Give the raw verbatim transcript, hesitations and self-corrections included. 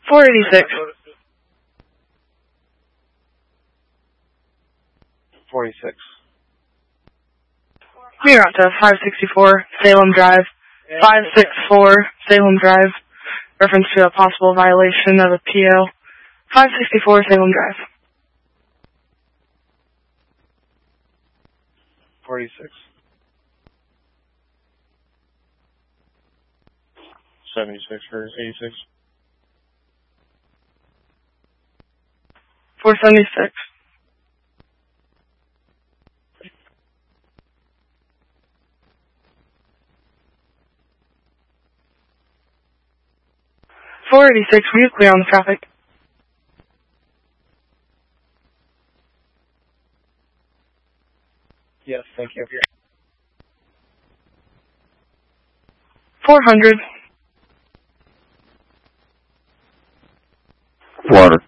four eighty-six. forty-six. Mirata, five sixty-four, Salem Drive. five sixty-four, Salem Drive. Reference to a possible violation of a P O. five sixty-four, Salem Drive. forty-six. seventy-six or eighty-six. four seventy-six. four eighty-six, will you clear on the traffic? Yes, thank you. four hundred. Water.